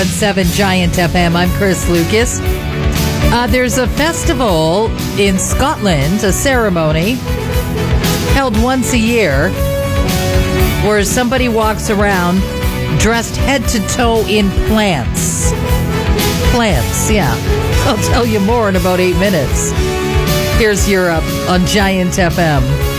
7 Giant FM. I'm Chris Lucas. There's a festival in Scotland, a ceremony held once a year where somebody walks around dressed head to toe in plants. Plants, yeah. I'll tell you more in about 8 minutes. Here's Europe on Giant FM.